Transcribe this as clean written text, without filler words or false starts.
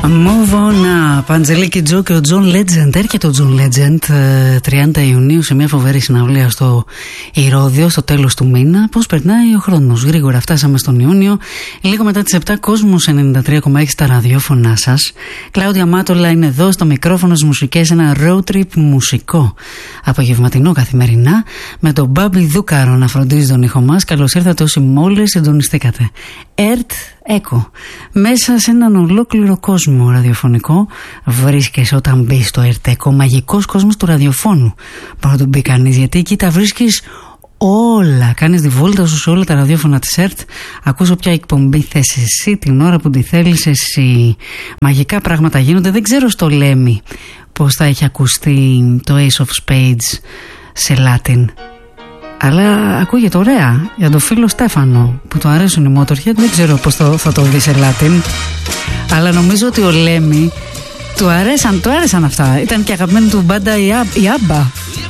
Move on up. Αντζελίκη Τζο και ο John Legend. Έρχεται ο John Legend 30 Ιουνίου σε μια φοβερή συναυλία στο Ηρώδειο στο τέλος του μήνα. Πώς περνάει ο χρόνος γρήγορα. Φτάσαμε στον Ιούνιο. Λίγο μετά τις 7, Κόσμος 93,6 στα ραδιόφωνά σας. Κλάουδια Μάτολα είναι εδώ στο μικρόφωνο στις μουσικές. Ένα road trip μουσικό απογευματινό καθημερινά με τον Μπάμπη Δούκαρο να φροντίζει τον ήχο μας. Καλώς ήρθατε όσοι μόλις συντονιστήκατε. Ερτ Έκο. Μέσα σε έναν ολόκληρο κόσμο ραδιοφωνικό βρίσκεσαι όταν μπεις στο Ερτ Έκο. Μαγικός κόσμος του ραδιοφώνου. Μπορεί να τον μπει κανείς, γιατί εκεί τα βρίσκεις όλα. Κάνεις τη βόλτα σου σε όλα τα ραδιόφωνα της ΕΡΤ. Ακούς όποια εκπομπή θες εσύ την ώρα που τη θέλεις εσύ. Μαγικά πράγματα γίνονται. Δεν ξέρω στο Λέμι πώς θα έχει ακουστεί το Ace of Spades σε Latin, αλλά ακούγεται ωραία. Για τον φίλο Στέφανο που του αρέσουν οι Motorhead, δεν ξέρω πώς θα το δει σε Latin, αλλά νομίζω ότι ο Λέμι του άρεσαν αυτά. Ήταν και αγαπημένη του μπάντα η Άμπα.